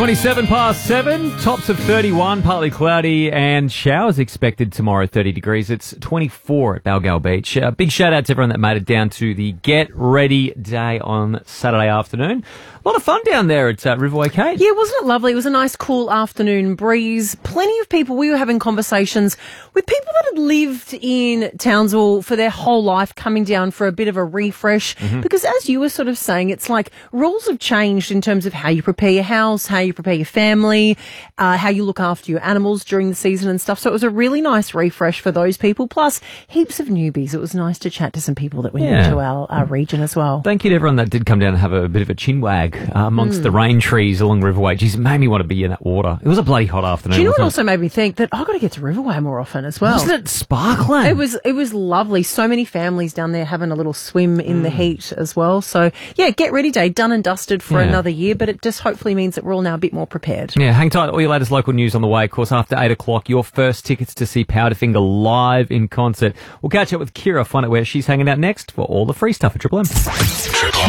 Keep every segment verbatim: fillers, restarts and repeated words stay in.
twenty-seven past seven, tops of thirty-one, partly cloudy, and showers expected tomorrow, thirty degrees. It's twenty-four at Balgal Beach. Uh, big shout out to everyone that made it down to the Get Ready Day on Saturday afternoon. A lot of fun down there at uh, Riverway Kate. Yeah, wasn't it lovely? It was a nice cool afternoon breeze. Plenty of people. We were having conversations with people that had lived in Townsville for their whole life, coming down for a bit of a refresh. Mm-hmm. Because as you were sort of saying, it's like rules have changed in terms of how you prepare your house, how you prepare your family, uh, how you look after your animals during the season and stuff. So it was a really nice refresh for those people. Plus, heaps of newbies. It was nice to chat to some people that were yeah. new to our, our region as well. Thank you to everyone that did come down and have a bit of a chin wag uh, amongst mm. the rain trees along Riverway. Jeez, it made me want to be in that water. It was a bloody hot afternoon. Do you know what it? also made me think that I've got to get to Riverway more often as well? Wasn't it sparkling? It was, it was lovely. So many families down there having a little swim in mm. the heat as well. So, yeah, Get Ready Day, done and dusted for yeah. another year, but it just hopefully means that we're all now a bit more prepared. Yeah, hang tight. All your latest local news on the way. Of course, after eight o'clock, your first tickets to see Powderfinger live in concert. We'll catch up with Kira, find out where she's hanging out next for all the free stuff at Triple M. Triple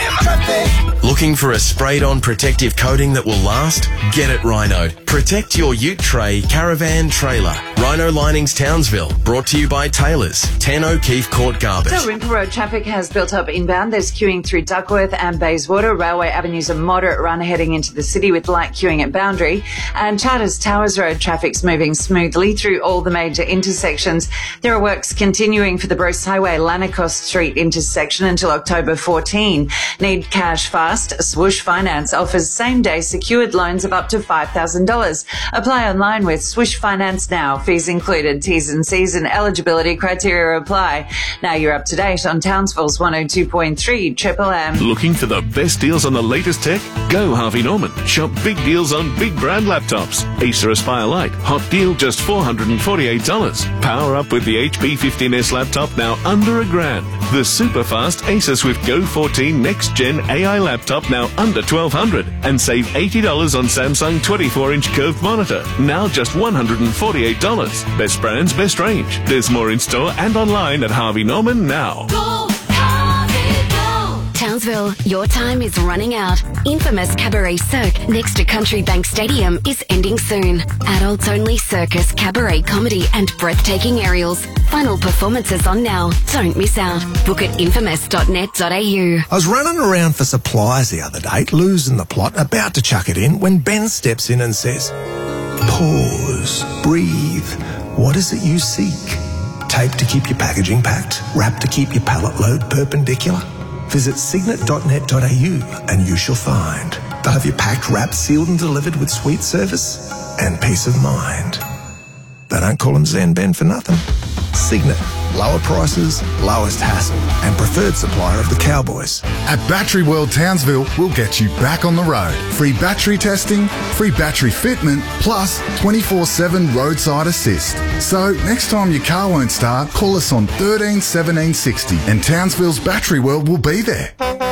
M. Looking for a sprayed-on protective coating that will last? Get it Rhino. Protect your ute tray, caravan, trailer. Rhino Linings Townsville. Brought to you by Taylors. ten O'Keefe Court, Garbett. So Rimper Road traffic has built up inbound. There's queuing through Duckworth and Bayswater. Railway Avenue's a moderate run heading into the city with light queuing at Boundary. And Charters Towers Road traffic's moving smoothly through all the major intersections. There are works continuing for the Bruce Highway Lanacost Street intersection until October fourteenth. Need cash fast? Swoosh Finance offers same-day secured loans of up to five thousand dollars. Apply online with Swoosh Finance now. Fees included. T's and C's and eligibility criteria apply. Now you're up to date on Townsville's one oh two point three Triple M. Looking for the best deals on the latest tech? Go Harvey Norman. Shop big deals on big brand laptops. Acer Aspire Lite. Hot deal just four hundred forty-eight dollars. Power up with the H P fifteen S laptop now under a grand. The super fast Acer Swift Go fourteen Next Gen A I laptop now under twelve hundred dollars. And save eighty dollars on Samsung twenty-four inch curved monitor. Now just one hundred forty-eight dollars. Best brands, best range. There's more in store and online at Harvey Norman now. Go, Harvey, go. Townsville, your time is running out. Infamous Cabaret Cirque next to Country Bank Stadium is ending soon. Adults only circus, cabaret, comedy and breathtaking aerials. Final performances on now. Don't miss out. Book at infamous dot net dot a u. I was running around for supplies the other day, losing the plot, about to chuck it in, when Ben steps in and says, "Pause, breathe. What is it you seek? Tape to keep your packaging packed? Wrap to keep your pallet load perpendicular? Visit signet dot net dot a u and you shall find. They'll have you packed, wrapped, sealed and delivered with sweet service and peace of mind." They don't call them Zen Ben for nothing. Signet. Lower prices, lowest hassle, and preferred supplier of the Cowboys. At Battery World Townsville, we'll get you back on the road. Free battery testing, free battery fitment, plus twenty-four seven roadside assist. So next time your car won't start, call us on thirteen seventeen sixty and Townsville's Battery World will be there.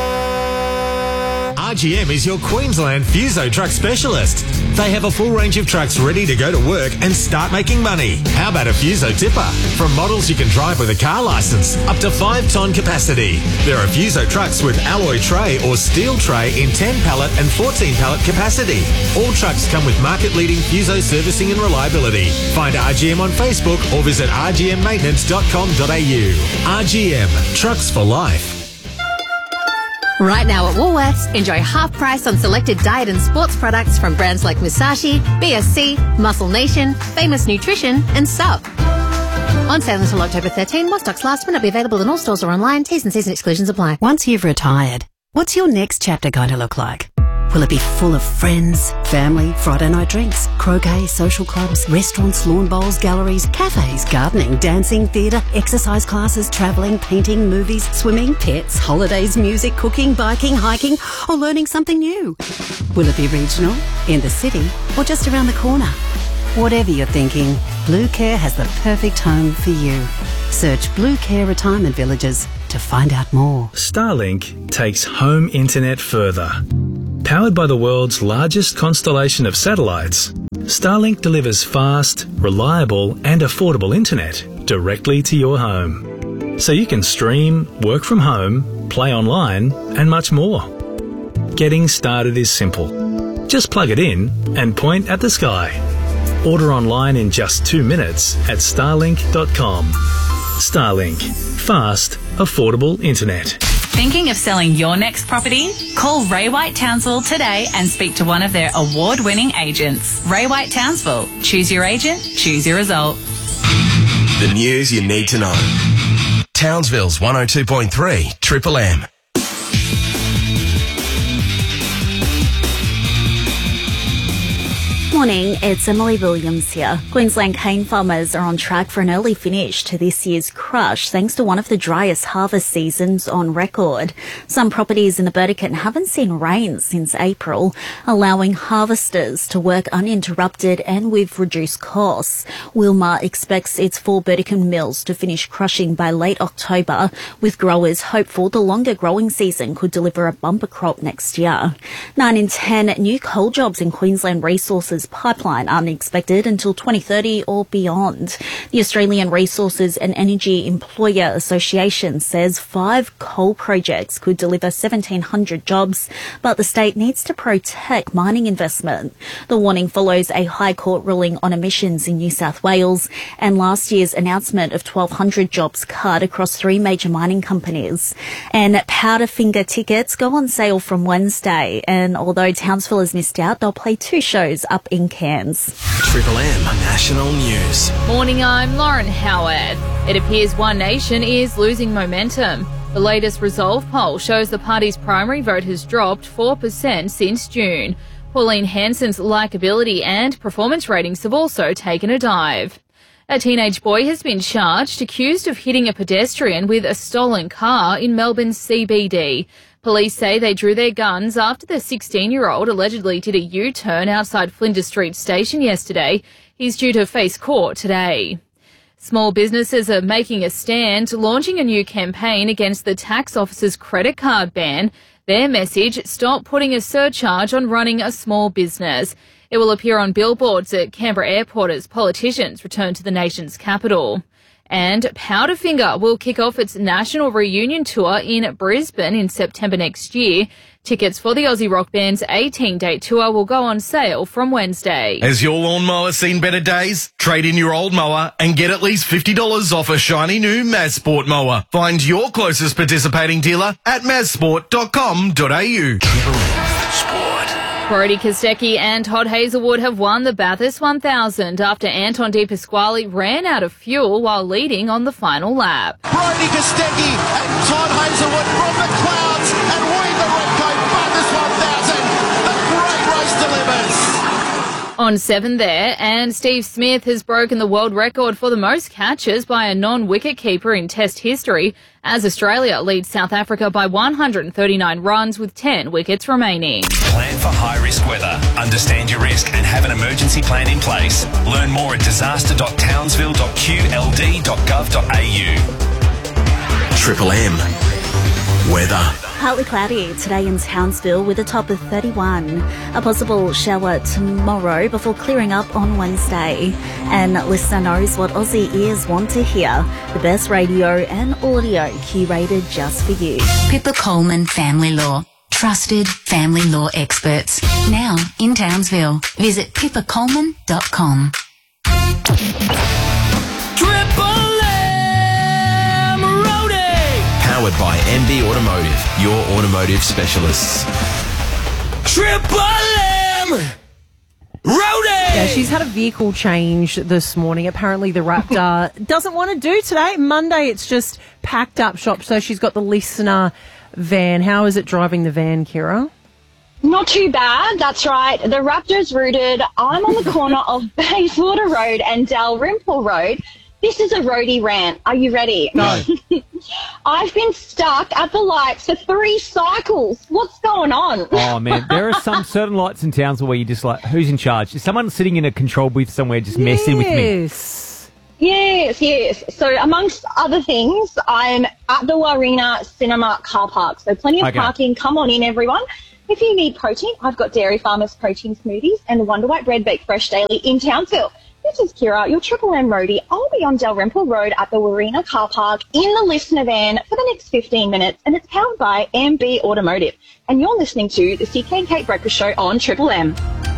R G M is your Queensland Fuso truck specialist. They have a full range of trucks ready to go to work and start making money. How about a Fuso tipper? From models you can drive with a car licence, up to five tonne capacity. There are Fuso trucks with alloy tray or steel tray in ten pallet and fourteen pallet capacity. All trucks come with market-leading Fuso servicing and reliability. Find R G M on Facebook or visit r g m maintenance dot com dot a u. R G M, trucks for life. Right now at Woolworths, enjoy half price on selected diet and sports products from brands like Musashi, B S C, Muscle Nation, Famous Nutrition and Sup. On sale until October thirteenth, while stocks last, will not be available in all stores or online. T's and C's and exclusions apply. Once you've retired, what's your next chapter going to look like? Will it be full of friends, family, Friday night drinks, croquet, social clubs, restaurants, lawn bowls, galleries, cafes, gardening, dancing, theatre, exercise classes, travelling, painting, movies, swimming, pets, holidays, music, cooking, biking, hiking, or learning something new? Will it be regional, in the city, or just around the corner? Whatever you're thinking, Blue Care has the perfect home for you. Search Blue Care Retirement Villages to find out more. Starlink takes home internet further. Powered by the world's largest constellation of satellites, Starlink delivers fast, reliable and affordable internet directly to your home. So you can stream, work from home, play online and much more. Getting started is simple. Just plug it in and point at the sky. Order online in just two minutes at starlink dot com. Starlink. Fast, affordable internet. Thinking of selling your next property? Call Ray White Townsville today and speak to one of their award-winning agents. Ray White Townsville. Choose your agent, choose your result. The news you need to know. Townsville's one oh two point three Triple M. Morning, it's Emily Williams here. Queensland cane farmers are on track for an early finish to this year's crush thanks to one of the driest harvest seasons on record. Some properties in the Burdekin haven't seen rain since April, allowing harvesters to work uninterrupted and with reduced costs. Wilmar expects its four Burdekin mills to finish crushing by late October, with growers hopeful the longer growing season could deliver a bumper crop next year. Nine in ten new coal jobs in Queensland Resources pipeline aren't expected until twenty thirty or beyond. The Australian Resources and Energy Employer Association says five coal projects could deliver seventeen hundred jobs, but the state needs to protect mining investment. The warning follows a High Court ruling on emissions in New South Wales and last year's announcement of twelve hundred jobs cut across three major mining companies. And Powderfinger tickets go on sale from Wednesday, and although Townsville has missed out, they'll play two shows up in Cairns. Triple M National News. Morning, I'm Lauren Howard. It appears One Nation is losing momentum. The latest Resolve poll shows the party's primary vote has dropped four percent since June. Pauline Hanson's likeability and performance ratings have also taken a dive. A teenage boy has been charged, accused of hitting a pedestrian with a stolen car in Melbourne's C B D. Police say they drew their guns after the sixteen-year-old allegedly did a U-turn outside Flinders Street Station yesterday. He's due to face court today. Small businesses are making a stand, launching a new campaign against the tax office's credit card ban. Their message, stop putting a surcharge on running a small business. It will appear on billboards at Canberra Airport as politicians return to the nation's capital. And Powderfinger will kick off its national reunion tour in Brisbane in September next year. Tickets for the Aussie rock band's eighteen-day tour will go on sale from Wednesday. Has your lawnmower seen better days? Trade in your old mower and get at least fifty dollars off a shiny new Mazsport mower. Find your closest participating dealer at mazsport dot com dot a u. Brody Kostecki and Todd Hazelwood have won the Bathurst one thousand after Anton De Pasquale ran out of fuel while leading on the final lap. Brody Kostecki and Todd Hazelwood from the clouds and win the Repco Bathurst one thousand. The great race delivers. On seven there, and Steve Smith has broken the world record for the most catches by a non-wicket keeper in Test history, as Australia leads South Africa by one hundred thirty-nine runs with ten wickets remaining. Plan for high-risk weather, understand your risk and have an emergency plan in place. Learn more at disaster dot townsville dot q l d dot gov dot a u. Triple M. Weather. Partly cloudy today in Townsville with a top of thirty-one. A possible shower tomorrow before clearing up on Wednesday. And listener knows what Aussie ears want to hear. The best radio and audio curated just for you. Pippa Coleman Family Law. Trusted family law experts. Now in Townsville. Visit pippa coleman dot com. Powered by M B Automotive, your automotive specialists. Triple M! Roadie! Yeah, she's had a vehicle change this morning. Apparently the Raptor doesn't want to do today. Monday it's just packed up shop, so she's got the listener van. How is it driving the van, Kira? Not too bad, that's right. The Raptor's rooted. I'm on the corner of Bayswater Road and Dalrymple Road. This is a roadie rant. Are you ready? No. I've been stuck at the lights for three cycles. What's going on? Oh, man. There are some certain lights in Townsville where you just like, who's in charge? Is someone sitting in a control booth somewhere just messing with me? Yes, yes, yes. So amongst other things, I'm at the Warina Cinema car park. So plenty of Okay. parking. Come on in, everyone. If you need protein, I've got Dairy Farmers protein smoothies and Wonder White bread baked fresh daily in Townsville. this is Kira, your Triple M roadie. I'll be on Dalrymple Road at the Warina car park in the listener van for the next fifteen minutes, and it's powered by M B Automotive. And you're listening to the C K and Kate Breakfast Show on Triple M.